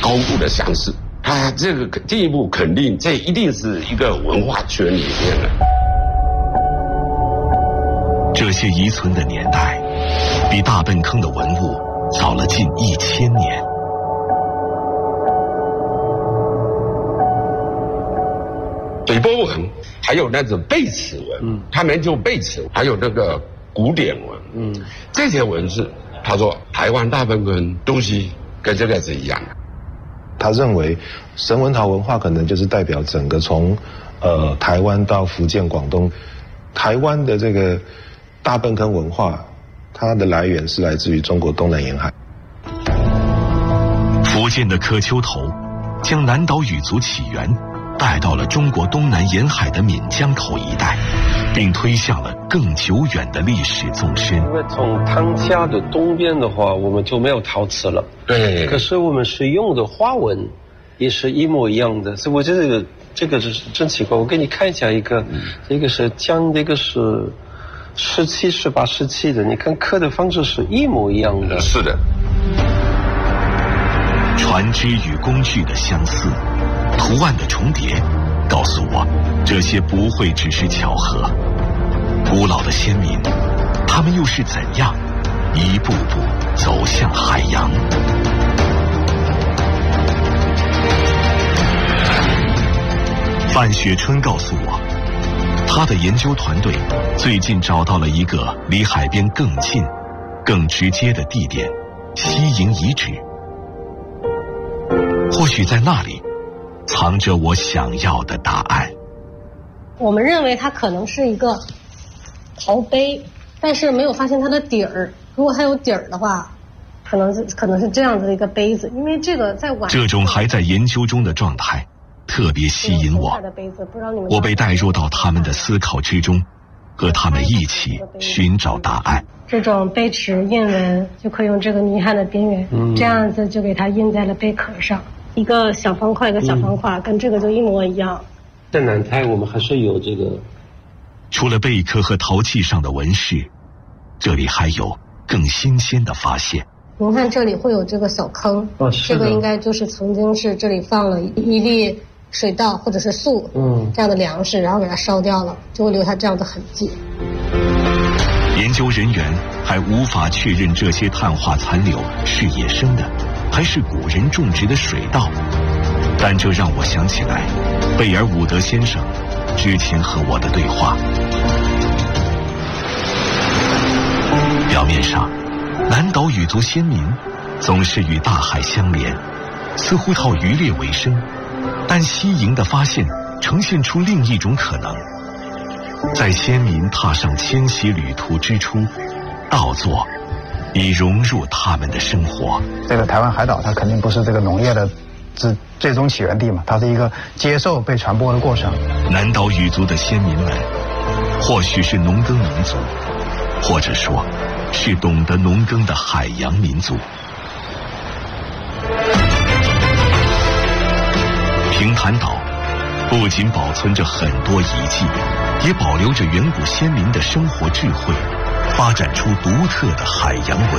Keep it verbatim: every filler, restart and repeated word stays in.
高度的相似。他这个进一步肯定，这一定是一个文化圈里面的。 这些遗存的年代，比大粪坑的文物早了近一千年。 水波纹，还有那种贝齿纹，嗯，他们就贝齿，还有那个古典文，嗯，这些文字，他说台湾大粪坑东西跟这个是一样的。 他认为神文陶文化可能就是代表整个从呃台湾到福建、广东，台湾的这个大粪坑文化，它的来源是来自于中国东南沿海。 福建的柯秋头将南岛语族起源带到了中国东南沿海的闽江口一带，并推向了更久远的历史纵深。 因为从汤家的东边的话，我们就没有陶瓷了。 对。 可是我们是用的花纹，也是一模一样的。所以我觉得这个这个是真奇怪。我给你看一下一个，嗯、一个是江，这个是十七、十八、十七的，你看刻的方式是一模一样的。 是的。 船只与工具的相似，图案的重叠，告诉我，这些不会只是巧合。古老的先民，他们又是怎样一步步走向海洋？范雪春告诉我，他的研究团队最近找到了一个离海边更近、更直接的地点——西营遗址。或许在那里藏着我想要的答案。 我们认为它可能是一个陶杯，但是没有发现它的底儿。如果它有底儿的话，可能是可能是这样子的一个杯子，因为这个在晚这种还在研究中的状态特别吸引我。我被带入到他们的思考之中，和他们一起寻找答案。 这种杯齿印纹就可以用这个泥汉的边缘、嗯，这样子就给它印在了贝壳上。一个小方块，一个小方块、嗯，跟这个就一模一样。 在南台我们还是有这个， 除了贝壳和陶器上的纹饰，这里还有更新鲜的发现。 您看这里会有这个小坑，哦、这个应该就是曾经是这里放了一粒水稻或者是粟，嗯，这样的粮食，然后给它烧掉了，就会留下这样的痕迹。 研究人员还无法确认这些碳化残留是野生的，还是古人种植的水稻，但这让我想起来贝尔伍德先生之前和我的对话。表面上，南岛语族先民总是与大海相连，似乎靠渔猎为生，但西营的发现呈现出另一种可能。在先民踏上迁徙旅途之初，稻作已融入他们的生活。 这个台湾海岛它肯定不是这个农业的最最终起源地嘛，它是一个接受被传播的过程。 南岛语族的先民们或许是农耕民族，或者说是懂得农耕的海洋民族。平潭岛不仅保存着很多遗迹，也保留着远古先民的生活智慧，发展出独特的海洋文